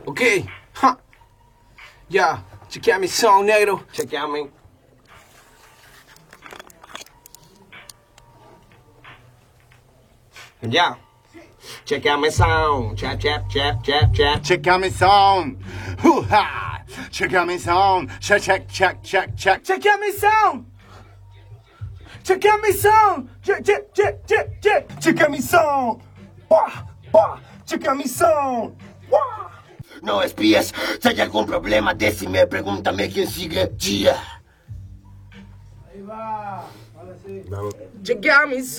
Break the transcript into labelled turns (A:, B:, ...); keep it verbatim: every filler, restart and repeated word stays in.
A: Ok, huh. Ya, chequea mi sound, negro.
B: Chequeame. Ya. Chequeame sound. Chap, chap, chap, chap, chap.
C: Chequeame sound. Hoo-ha. Chequeame sound. Check, check, check, check, check.
A: Chequea mi sound. Chequea mi sound. Check, check, check, check, check. Chequea mi sound. Wah, wah. Chequea mi sound. Wah.
B: No espías. Si hay algún problema, decime, pregúntame quién sigue. Yeah.
A: Ahí va. Ahora sí.
B: Vamos.
A: Chequea mi